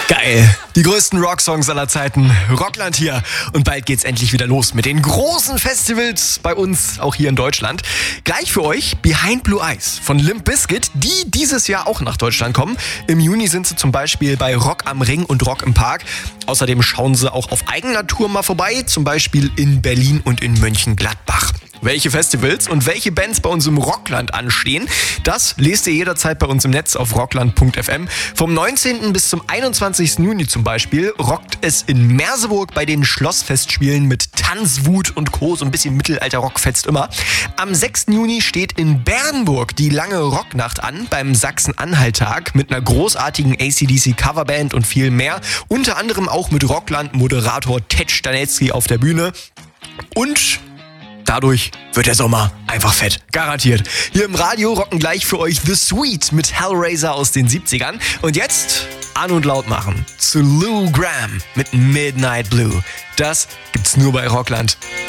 Geil. Die größten Rocksongs aller Zeiten. Rockland hier. Und bald geht's endlich wieder los mit den großen Festivals bei uns, auch hier in Deutschland. Gleich für euch Behind Blue Eyes von Limp Bizkit, die dieses Jahr auch nach Deutschland kommen. Im Juni sind sie zum Beispiel bei Rock am Ring und Rock im Park. Außerdem schauen sie auch auf eigener Tour mal vorbei, zum Beispiel in Berlin und in Mönchengladbach. Welche Festivals und welche Bands bei uns im Rockland anstehen, das lest ihr jederzeit bei uns im Netz auf rockland.fm. Vom 19. bis zum 21. Juni zum Beispiel rockt es in Merseburg bei den Schlossfestspielen mit Tanzwut und Co. So ein bisschen Mittelalter-Rock fetzt immer. Am 6. Juni steht in Bernburg die lange Rocknacht an beim Sachsen-Anhalt-Tag mit einer großartigen AC/DC-Coverband und viel mehr. Unter anderem auch mit Rockland-Moderator Ted Stanecki auf der Bühne. Und dadurch wird der Sommer einfach fett. Garantiert. Hier im Radio rocken gleich für euch The Sweet mit Hellraiser aus den 70ern. Und jetzt an und laut machen zu Lou Gramm mit Midnight Blue. Das gibt's nur bei Rockland.